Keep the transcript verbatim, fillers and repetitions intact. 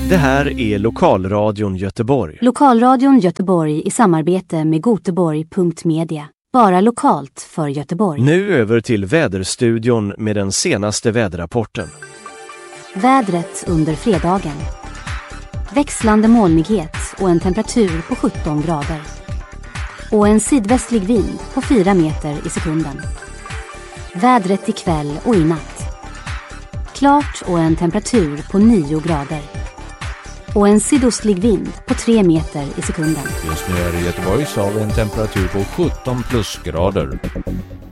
Det här är Lokalradion Göteborg. Lokalradion Göteborg i samarbete med Göteborg punkt media. Bara lokalt för Göteborg. Nu över till väderstudion med den senaste väderrapporten. Vädret under fredagen. Växlande molnighet och en temperatur på sjutton grader. Och en sydvästlig vind på fyra meter i sekunden. Vädret ikväll och i natt. Klart och en temperatur på nio grader. Och en sydostlig vind på tre meter i sekunden. Just nu är det i Göteborg så har vi en temperatur på sjutton plusgrader.